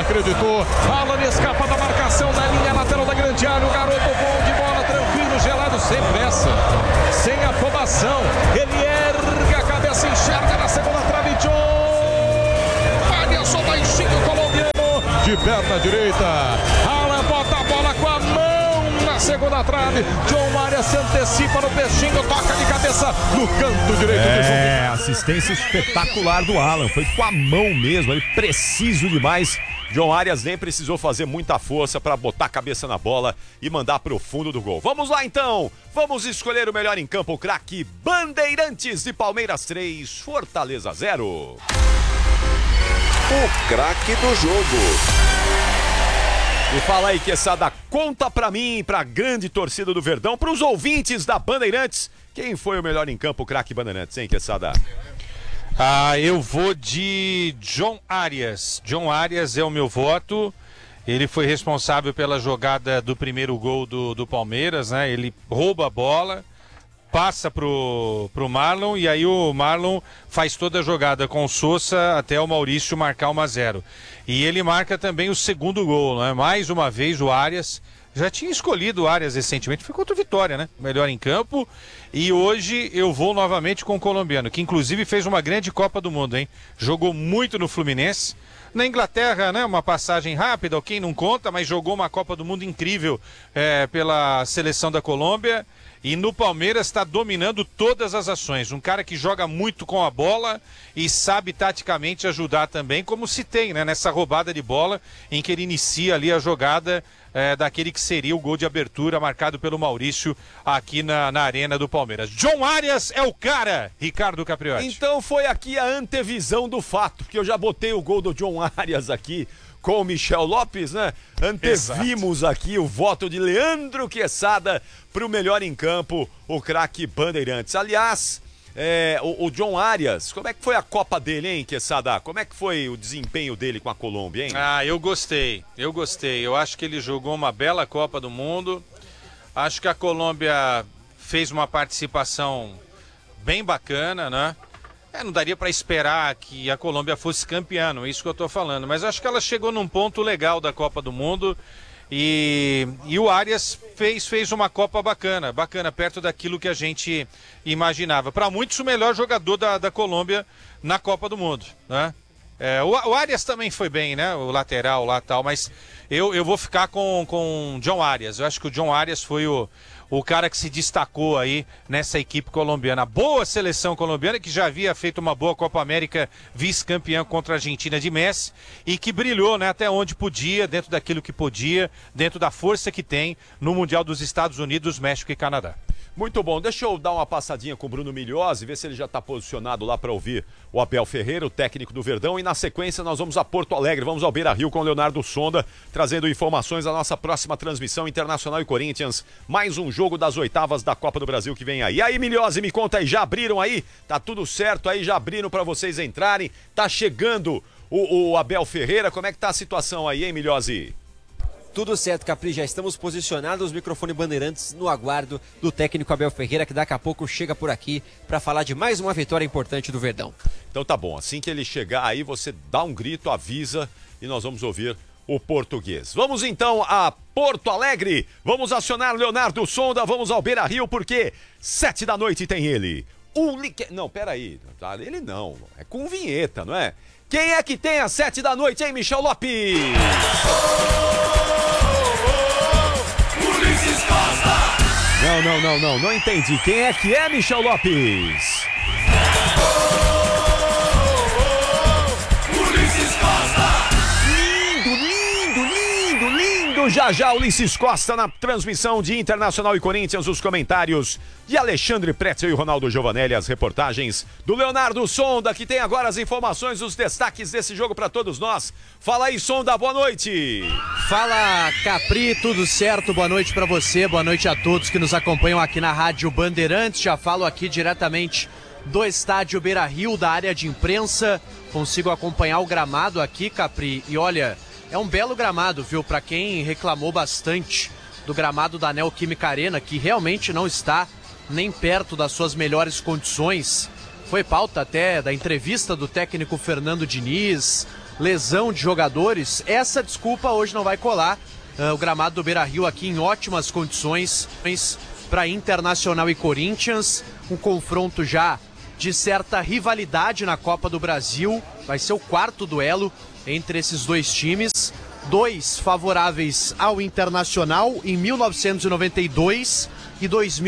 acreditou. Alan escapa da marcação da linha lateral da grande área. O garoto bom de bola, tranquilo, gelado, sem pressa, sem afobação. Ele ergue a cabeça, enxerga na segunda trave. John Arias, só baixinho, colombiano. De perna direita. Alan bota a bola com a mão na segunda trave. John Arias se antecipa no peixinho, toca de cabeça no canto direito do jogo. Assistência espetacular do Alan. Foi com a mão mesmo, ele preciso demais. John Arias nem precisou fazer muita força para botar a cabeça na bola e mandar para o fundo do gol. Vamos lá então, vamos escolher o melhor em campo, o craque Bandeirantes de Palmeiras 3, Fortaleza 0. O craque do jogo. E fala aí, Quesada, conta pra mim, pra grande torcida do Verdão, pros ouvintes da Bandeirantes, quem foi o melhor em campo, o craque Bandeirantes, hein, Quesada? Eu vou de John Arias. John Arias é o meu voto. Ele foi responsável pela jogada do primeiro gol do Palmeiras, né? Ele rouba a bola, passa pro Marlon e aí o Marlon faz toda a jogada com o Sousa até o Maurício marcar 1-0. E ele marca também o segundo gol, né? Mais uma vez o Arias. Já tinha escolhido o Arias recentemente, foi contra o Vitória, né? Melhor em campo. E hoje eu vou novamente com o colombiano, que inclusive fez uma grande Copa do Mundo, hein? Jogou muito no Fluminense. Na Inglaterra, né? Uma passagem rápida, ok, não conta, mas jogou uma Copa do Mundo incrível pela seleção da Colômbia. E no Palmeiras está dominando todas as ações. Um cara que joga muito com a bola e sabe taticamente ajudar também, como citei, né? Nessa roubada de bola em que ele inicia ali a jogada daquele que seria o gol de abertura marcado pelo Maurício aqui na arena do Palmeiras. John Arias é o cara, Ricardo Capriotti. Então foi aqui a antevisão do fato, porque eu já botei o gol do John Arias aqui com o Michel Lopes, né? Antevimos aqui o voto de Leandro Quesada para o melhor em campo, o craque Bandeirantes. Aliás, o John Arias, como é que foi a Copa dele, hein, Quesada? Como é que foi o desempenho dele com a Colômbia, hein? Eu gostei. Eu acho que ele jogou uma bela Copa do Mundo. Acho que a Colômbia fez uma participação bem bacana, né? Não daria para esperar que a Colômbia fosse campeã, não é isso que eu estou falando. Mas acho que ela chegou num ponto legal da Copa do Mundo e o Arias fez uma Copa bacana, perto daquilo que a gente imaginava. Para muitos, o melhor jogador da Colômbia na Copa do Mundo, né? O Arias também foi bem, né? O lateral lá e tal, mas eu vou ficar com John Arias. Eu acho que o John Arias foi o cara que se destacou aí nessa equipe colombiana. Boa seleção colombiana, que já havia feito uma boa Copa América, vice-campeã contra a Argentina de Messi, e que brilhou, né, até onde podia, dentro daquilo que podia, dentro da força que tem no Mundial dos Estados Unidos, México e Canadá. Muito bom, deixa eu dar uma passadinha com o Bruno Milhozzi, ver se ele já está posicionado lá para ouvir o Abel Ferreira, o técnico do Verdão, e na sequência nós vamos a Porto Alegre, vamos ao Beira-Rio com o Leonardo Sonda, trazendo informações da nossa próxima transmissão Internacional e Corinthians, mais um jogo das oitavas da Copa do Brasil que vem aí. E aí, Milhozzi, me conta aí, já abriram aí? Tá tudo certo aí, já abriram para vocês entrarem? Tá chegando o Abel Ferreira, como é que tá a situação aí, hein, Milhozzi? Tudo certo, Capri, já estamos posicionados, microfone Bandeirantes no aguardo do técnico Abel Ferreira, que daqui a pouco chega por aqui para falar de mais uma vitória importante do Verdão. Então tá bom, assim que ele chegar aí, você dá um grito, avisa e nós vamos ouvir o português. Vamos então a Porto Alegre, vamos acionar Leonardo Sonda, vamos ao Beira-Rio, porque 7 da noite tem ele. Não, peraí, ele não, é com vinheta, não é? Quem é que tem às 7 da noite, hein, Michel Lopes? Ulisses Costa! Não entendi. Quem é que é, Michel Lopes? Ulisses Costa! Lindo! Já Ulisses Costa na transmissão de Internacional e Corinthians, os comentários de Alexandre Pretzel e Ronaldo Giovanelli, as reportagens do Leonardo Sonda, que tem agora as informações, os destaques desse jogo para todos nós. Fala aí, Sonda, boa noite! Fala, Capri, tudo certo? Boa noite para você, boa noite a todos que nos acompanham aqui na Rádio Bandeirantes. Já falo aqui diretamente do estádio Beira-Rio, da área de imprensa. Consigo acompanhar o gramado aqui, Capri, e olha, é um belo gramado, viu? Para quem reclamou bastante do gramado da Neoquímica Arena, que realmente não está nem perto das suas melhores condições. Foi pauta até da entrevista do técnico Fernando Diniz, lesão de jogadores, essa desculpa hoje não vai colar. O gramado do Beira-Rio aqui em ótimas condições para Internacional e Corinthians, um confronto já de certa rivalidade na Copa do Brasil, vai ser o 4º duelo entre esses dois times, 2 favoráveis ao Internacional em 1992 e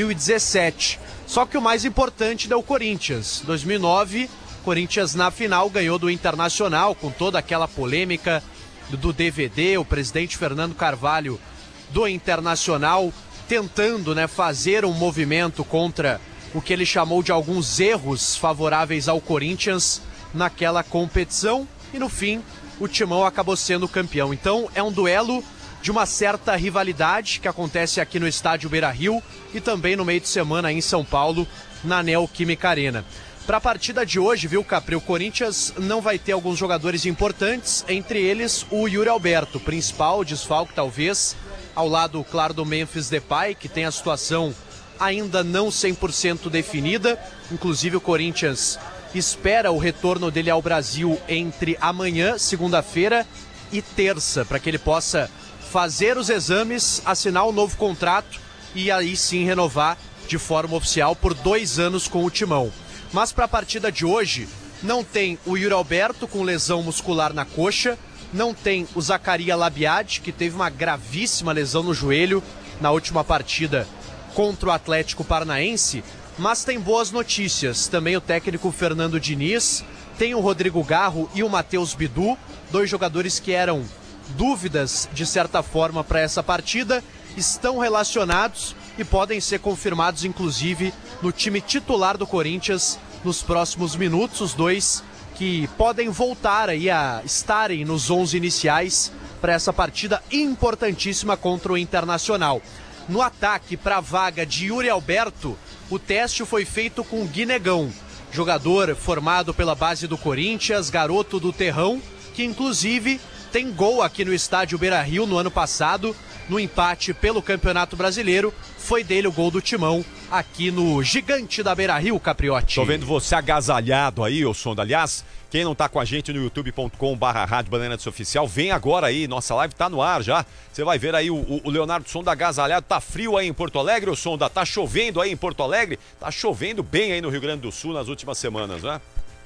2017, só que o mais importante é o Corinthians. 2009, Corinthians na final ganhou do Internacional com toda aquela polêmica do DVD, o presidente Fernando Carvalho do Internacional tentando, né, fazer um movimento contra o que ele chamou de alguns erros favoráveis ao Corinthians naquela competição e no fim o Timão acabou sendo campeão. Então é um duelo de uma certa rivalidade que acontece aqui no estádio Beira-Rio e também no meio de semana em São Paulo, na Neoquímica Arena. Para a partida de hoje, viu, Capri, o Corinthians não vai ter alguns jogadores importantes, entre eles o Yuri Alberto, principal desfalque talvez, ao lado, claro, do Memphis Depay, que tem a situação ainda não 100% definida. Inclusive o Corinthians espera o retorno dele ao Brasil entre amanhã, segunda-feira, e terça, para que ele possa fazer os exames, assinar um novo contrato e aí sim renovar de forma oficial por 2 anos com o Timão. Mas para a partida de hoje, não tem o Yuri Alberto com lesão muscular na coxa, não tem o Zaccaria Labiad, que teve uma gravíssima lesão no joelho na última partida contra o Atlético Paranaense, mas tem boas notícias. Também o técnico Fernando Diniz, tem o Rodrigo Garro e o Matheus Bidu, 2 jogadores que eram dúvidas de certa forma para essa partida, estão relacionados e podem ser confirmados inclusive no time titular do Corinthians nos próximos minutos, os 2 que podem voltar aí a estarem nos 11 iniciais para essa partida importantíssima contra o Internacional. No ataque para a vaga de Yuri Alberto, o teste foi feito com Guinegão, jogador formado pela base do Corinthians, garoto do Terrão, que inclusive tem gol aqui no estádio Beira-Rio no ano passado, no empate pelo Campeonato Brasileiro. Foi dele o gol do Timão aqui no Gigante da Beira-Rio, Capriotti. Tô vendo você agasalhado aí, ô Sonda. Aliás, quem não tá com a gente no youtube.com/Rádio Bandeirantes Oficial, vem agora aí, nossa live tá no ar já. Você vai ver aí o Leonardo Sonda agasalhado. Tá frio aí em Porto Alegre, ô Sonda? Tá chovendo aí em Porto Alegre? Tá chovendo bem aí no Rio Grande do Sul nas últimas semanas, né?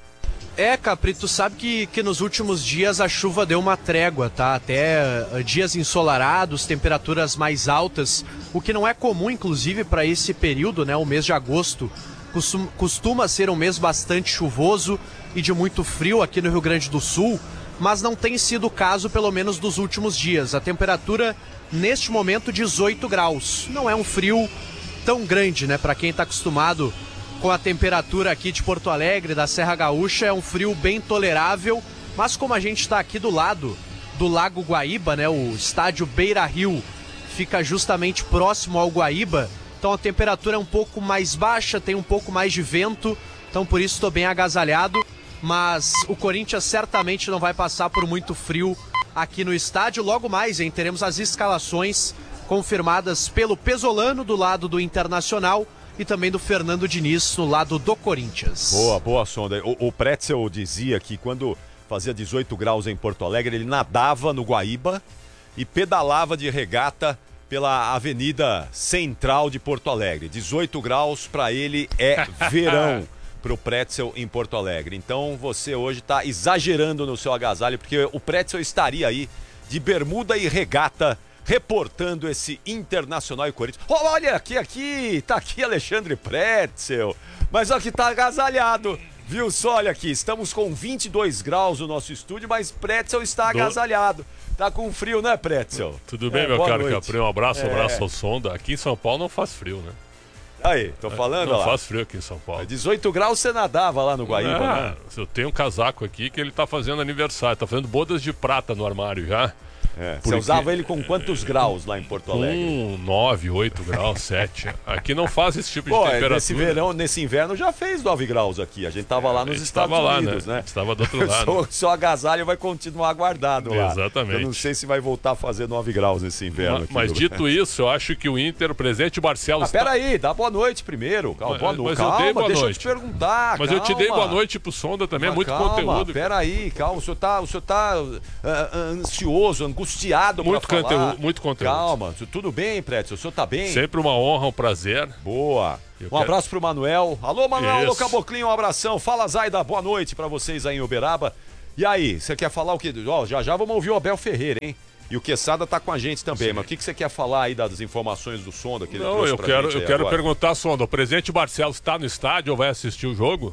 Capri, tu sabe que nos últimos dias a chuva deu uma trégua, tá? Até dias ensolarados, temperaturas mais altas, o que não é comum, inclusive, para esse período, né? O mês de agosto costuma ser um mês bastante chuvoso e de muito frio aqui no Rio Grande do Sul, mas não tem sido o caso, pelo menos dos últimos dias. A temperatura, neste momento, 18 graus. Não é um frio tão grande, né? Para quem está acostumado com a temperatura aqui de Porto Alegre, da Serra Gaúcha, é um frio bem tolerável, mas como a gente está aqui do lado do Lago Guaíba, né, o estádio Beira-Rio fica justamente próximo ao Guaíba, então a temperatura é um pouco mais baixa, tem um pouco mais de vento, então por isso estou bem agasalhado, mas o Corinthians certamente não vai passar por muito frio aqui no estádio. Logo mais, hein, teremos as escalações confirmadas pelo Pesolano do lado do Internacional e também do Fernando Diniz no lado do Corinthians. Boa, Sonda. O Pretzel dizia que quando fazia 18 graus em Porto Alegre, ele nadava no Guaíba e pedalava de regata pela Avenida Central de Porto Alegre. 18 graus para ele é verão para o Pretzel em Porto Alegre. Então você hoje está exagerando no seu agasalho, porque o Pretzel estaria aí de bermuda e regata reportando esse Internacional e Corinthians. Olha, tá aqui Alexandre Pretzel, mas aqui tá agasalhado, viu só, olha aqui, estamos com 22 graus no nosso estúdio, mas Pretzel está agasalhado. Tá com frio, né, Pretzel? Tudo bem, meu caro Capri, um abraço ao Sonda. Aqui em São Paulo não faz frio, né? Aí, tô falando, não faz frio aqui em São Paulo. 18 graus você nadava lá no Guaíba, né? Eu tenho um casaco aqui que ele tá fazendo aniversário, tá fazendo bodas de prata no armário já. Você usava ele com quantos graus lá em Porto Alegre? 9, 8 graus, 7. Aqui não faz esse tipo de temperatura. Nesse inverno já fez 9 graus aqui. A gente tava lá nos Estados Unidos, né? A gente tava do outro lado. Seu agasalho vai continuar guardado lá. Exatamente. Eu não sei se vai voltar a fazer 9 graus nesse inverno. Mas dito isso, eu acho que o Inter, o presidente Barcelos... Peraí, dá boa noite primeiro. Calma, deixa eu te perguntar. Mas eu te dei boa noite pro Sonda também, é muito conteúdo. Peraí, calma, o senhor tá ansioso, angustiado pra falar. Muito conteúdo. Calma, tudo bem, Prédio? O senhor tá bem? Sempre uma honra, um prazer. Boa. Abraço pro Manuel. Alô, Manuel, alô, Caboclinho, um abração. Fala, Zaida, boa noite pra vocês aí em Uberaba. E aí, você quer falar o quê? Já vamos ouvir o Abel Ferreira, hein? E o Quesada tá com a gente também, mas o que você quer falar aí das informações do Sonda que ele trouxe pra gente? Eu quero perguntar, Sonda, o presidente Barcelos está no estádio ou vai assistir o jogo?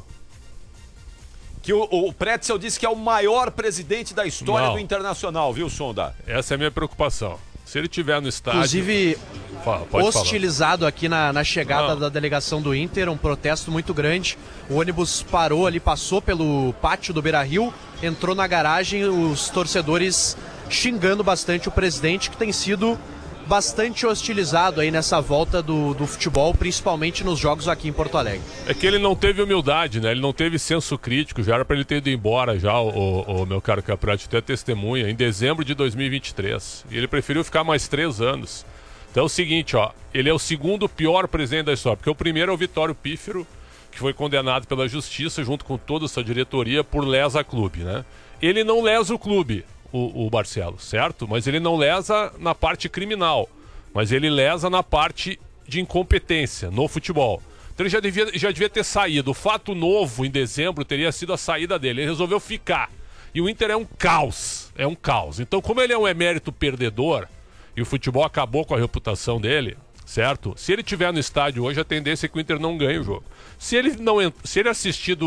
Que o Pretzel disse que é o maior presidente da história do Internacional, viu, Sonda? Essa é a minha preocupação. Se ele estiver no estádio... Inclusive, hostilizado falar. aqui na chegada da delegação do Inter, um protesto muito grande. O ônibus parou ali, passou pelo pátio do Beira-Rio, entrou na garagem, os torcedores xingando bastante o presidente, que tem sido bastante hostilizado aí nessa volta do futebol, principalmente nos jogos aqui em Porto Alegre. É que ele não teve humildade, né? Ele não teve senso crítico, já era para ele ter ido embora já, o meu caro Caprati, até testemunha, em dezembro de 2023. E ele preferiu ficar mais 3 anos. Então é o seguinte, ele é o segundo pior presidente da história, porque o primeiro é o Vitório Pífero, que foi condenado pela justiça junto com toda essa diretoria por lesa clube, né? Ele não lesa o clube, o Barcelos, certo? Mas ele não lesa na parte criminal, mas ele lesa na parte de incompetência no futebol. Então ele já devia ter saído. O fato novo em dezembro teria sido a saída dele. Ele resolveu ficar. E o Inter é um caos. É um caos. Então, como ele é um emérito perdedor e o futebol acabou com a reputação dele, certo? Se ele estiver no estádio hoje, a tendência é que o Inter não ganhe o jogo. Se ele assistir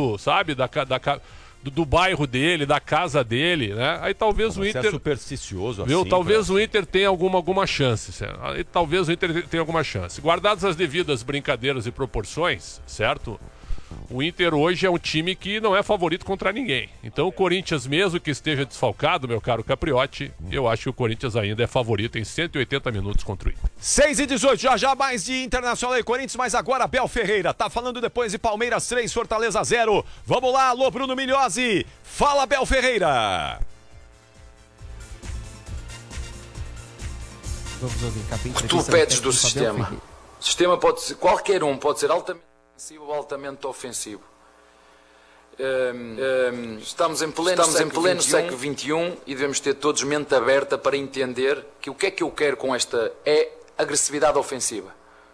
do bairro dele, da casa dele, né? Aí talvez o Inter... é supersticioso viu? Assim, talvez o Inter tenha alguma chance, certo? Aí talvez o Inter tenha alguma chance. Guardadas as devidas brincadeiras e proporções, certo? O Inter hoje é um time que não é favorito contra ninguém. Então o Corinthians, mesmo que esteja desfalcado, meu caro Capriotti, eu acho que o Corinthians ainda é favorito em 180 minutos contra o Inter. 6h18, já mais de Internacional e Corinthians, mas agora Abel Ferreira. Tá falando depois de Palmeiras 3, Fortaleza 0. Vamos lá, alô Bruno Migliozzi. Fala, Abel Ferreira. O que tu pedes do sistema? O sistema pode ser, qualquer um pode ser altamente defensivo ou altamente ofensivo. Estamos em pleno século XXI e devemos ter todos mente aberta para entender que o que é que eu quero com esta é agressividade ofensiva.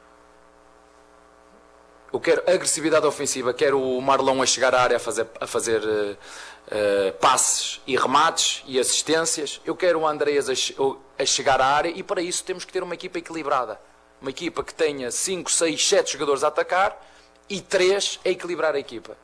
Eu quero agressividade ofensiva, quero o Marlon a chegar à área a fazer passes e remates e assistências. Eu quero o Andreas a chegar à área e para isso temos que ter uma equipa equilibrada. Uma equipa que tenha 5, 6, 7 jogadores a atacar e 3 a equilibrar a equipa.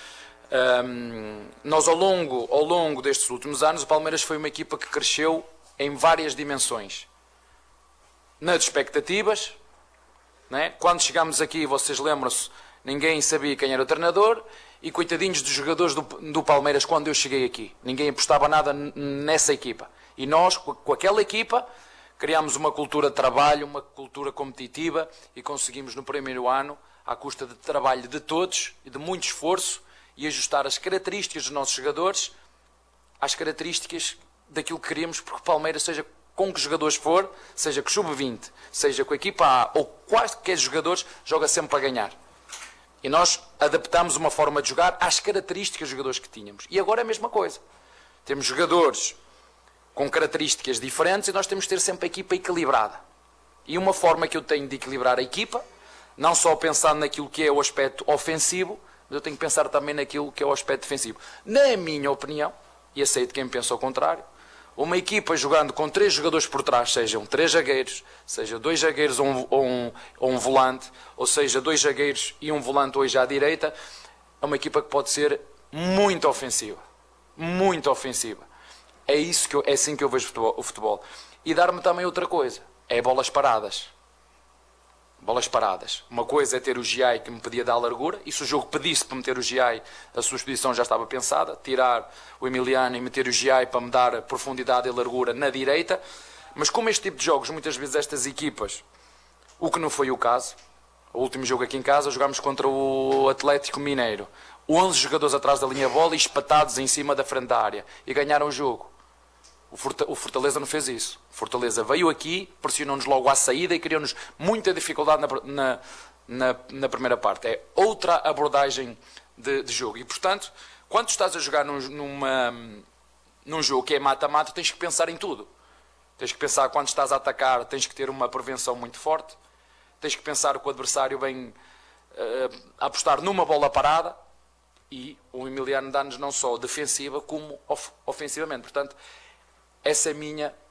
Nós ao longo destes últimos anos, o Palmeiras foi uma equipa que cresceu em várias dimensões. Nas expectativas, né? Quando chegámos aqui, vocês lembram-se, ninguém sabia quem era o treinador e coitadinhos dos jogadores do Palmeiras quando eu cheguei aqui. Ninguém apostava nada nessa equipa. E nós, com aquela equipa, criámos uma cultura de trabalho, uma cultura competitiva e conseguimos no primeiro ano, à custa de trabalho de todos e de muito esforço, e ajustar as características dos nossos jogadores às características daquilo que queríamos, porque o Palmeiras, seja com que jogadores for, seja com o sub-20, seja com a equipa A ou quaisquer jogadores, joga sempre para ganhar. E nós adaptamos uma forma de jogar às características dos jogadores que tínhamos. E agora é a mesma coisa. Temos jogadores com características diferentes e nós temos que ter sempre a equipa equilibrada. E uma forma que eu tenho de equilibrar a equipa, não só pensando naquilo que é o aspecto ofensivo, mas eu tenho que pensar também naquilo que é o aspecto defensivo. Na minha opinião, e aceito quem pensa ao contrário, uma equipa jogando com 3 jogadores por trás, sejam 3 zagueiros, seja 2 zagueiros ou um volante, ou seja 2 zagueiros e um volante hoje à direita, é uma equipa que pode ser muito ofensiva. Muito ofensiva. É assim que eu vejo o futebol. E dar-me também outra coisa, é bolas paradas. bolas paradas. Uma coisa é ter o GI que me pedia dar largura, e se o jogo pedisse para meter o GI, a sua expedição já estava pensada, tirar o Emiliano e meter o GI para me dar profundidade e largura na direita. Mas como este tipo de jogos, muitas vezes estas equipas, o que não foi o caso, o último jogo aqui em casa, jogámos contra o Atlético Mineiro, 11 jogadores atrás da linha de bola e espatados em cima da frente da área, e ganharam o jogo. O Fortaleza não fez isso. O Fortaleza veio aqui, pressionou-nos logo à saída e criou-nos muita dificuldade na primeira parte. É outra abordagem de jogo. E, portanto, quando estás a jogar num jogo que é mata-mata, tens que pensar em tudo. Tens que pensar quando estás a atacar, tens que ter uma prevenção muito forte. Tens que pensar que o adversário vem a apostar numa bola parada, e o Emiliano dá-nos não só defensiva como ofensivamente. Portanto, essa é a minha